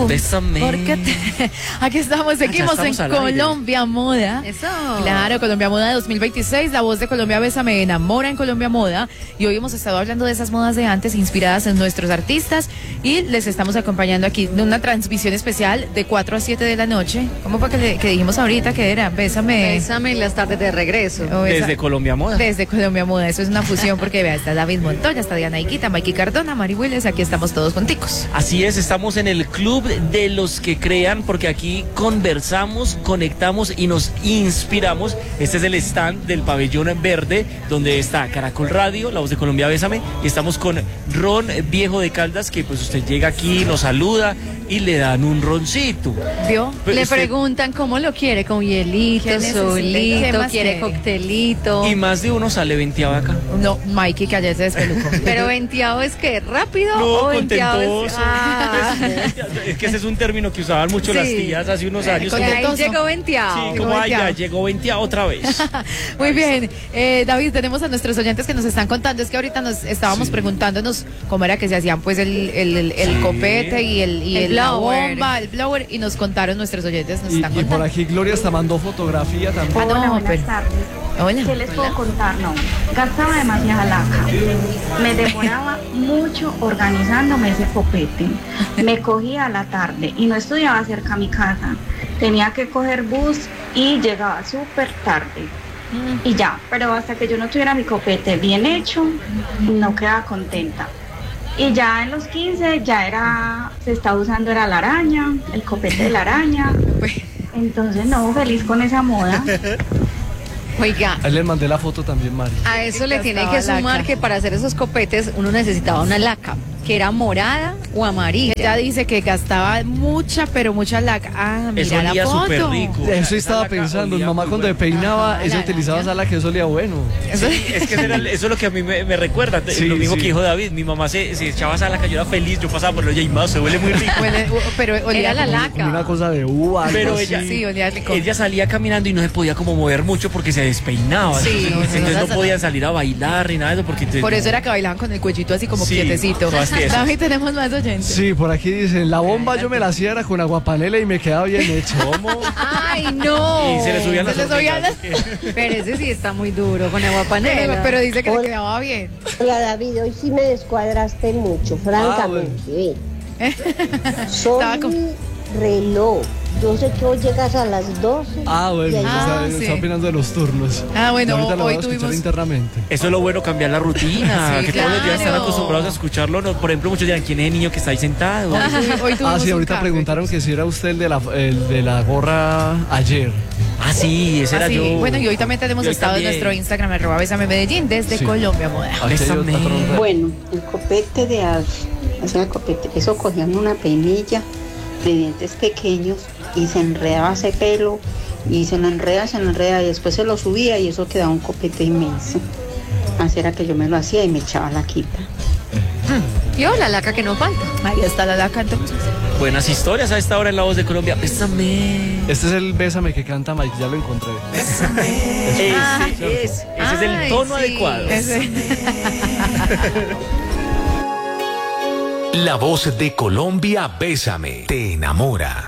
Bésame. Aquí estamos, seguimos en Colombia Moda. Eso. Claro, Colombia Moda 2026, la voz de Colombia Besa me enamora en Colombia Moda. Y hoy hemos estado hablando de esas modas de antes inspiradas en nuestros artistas y les estamos acompañando aquí de una transmisión especial de 4 a 7 de la noche. ¿Cómo fue que dijimos ahorita que era? Bésame. Bésame en las tardes de regreso. Desde Colombia Moda. Desde Colombia Moda, eso es una fusión porque vea, está David Montoya, está Diana Iquita, Mikey Cardona, Mari Willes, aquí estamos todos junticos. Así es, estamos en el club de los que crean, porque aquí conversamos, conectamos y nos inspiramos. Este es el stand del pabellón verde, donde está Caracol Radio, la voz de Colombia Bésame, y estamos con Ron Viejo de Caldas, que pues usted llega aquí, nos saluda y le dan un roncito. ¿Vio? Le preguntan cómo lo quiere, con hielito, solito, quiere coctelito. Y más de uno sale venteado acá. No, Mikey, que ayer se despelucó. Pero venteado es que rápido No, o venteado es... contentoso. Es que ese es un término que usaban mucho las tías hace unos años. Como, ahí llegó venteado. Sí, como ya llegó venteado otra vez. Muy bien, David, tenemos a nuestros oyentes que nos están contando. Es que ahorita nos estábamos preguntándonos cómo era que se hacían pues el copete y la bomba, el blower, y nos contaron nuestros oyentes, nos están Y contando. por aquí Gloria hasta mandó fotografía también. no, Buenas tardes. Hola. ¿Qué les puedo contar? No, gastaba demasiada laca. Me demoraba mucho organizándome ese copete. Me cogía a la tarde y no estudiaba cerca a mi casa. Tenía que coger bus y llegaba súper tarde. Y ya, pero hasta que yo no tuviera mi copete bien hecho, no quedaba contenta. Y ya en los 15 se estaba usando era la araña, el copete de la araña. Entonces no, feliz con esa moda. Oiga, Ahí les mandé la foto también, Mari. a eso le tiene Gastaba que sumar laca. que para hacer esos copetes uno necesitaba una laca, que era morada o amarilla. Ella dice que gastaba mucha, pero mucha laca. Ah, Eso mira la olía súper foto. rico. Eso estaba Esa laca pensando, mi olía mamá muy cuando me bueno. peinaba, Ajá, ella la utilizaba araña. sala que eso olía bueno. Sí, es que eso es lo que a mí me recuerda. Sí, lo mismo sí. que dijo David. Mi mamá se echaba sala que yo era feliz. Yo pasaba por el y más, se huele muy rico. Pero olía Era la como- laca. Como una cosa de uva. algo Pero así. ella, Sí, olía rico. ella salía caminando y no se podía como mover mucho porque se despeinaba. Sí, entonces no podían salir a bailar ni nada de eso porque Por eso era que bailaban con el cuellito así como Sí, quietecito. todas tiesas. David, tenemos más oyentes. Sí, por aquí dicen, la bomba yo me la hacía era con aguapanela y me quedaba bien hecho. ¿Cómo? Ay, no. Y se le subían las Se le subían hormigas. Pero ese sí está muy duro, con agua panela. Pero dice que le quedaba bien. Hola David, hoy sí me descuadraste mucho, francamente. Son Estaba con- mi reloj. Yo sé que hoy llegas a las 12. Ah, bueno, y ahí- está sí. opinando de los turnos. Ah, bueno, Y ahorita lo hoy vamos a escuchar tuvimos- internamente. Eso es lo bueno, cambiar la rutina. Sí, que todos los días están claro. acostumbrados a escucharlo. No, por ejemplo, muchos dirán, ¿quién es el niño que está ahí sentado? Hoy tuvimos Ah, sí, un ahorita cambio. preguntaron que si era usted el de la gorra ayer. Ah, sí, ese era Ah, sí. yo. Bueno, y hoy también tenemos Y hoy estado en también. nuestro Instagram, @Bésame Medellín, desde Sí. Colombia Moda. Aquí hay Bésame. otra pregunta. Bueno, el copete de copete, eso cogían una peinilla de dientes pequeños y se enredaba ese pelo y se lo enreda y después se lo subía y eso quedaba un copete inmenso. Así era que yo me lo hacía y me echaba la quita. Y la laca que no falta. Ahí está la laca entonces. Buenas historias a esta hora en La Voz de Colombia. Bésame. Este es el Bésame que canta Mike, ya lo encontré. Ese es el Ay, tono sí. adecuado. La voz de Colombia, Bésame, te enamora.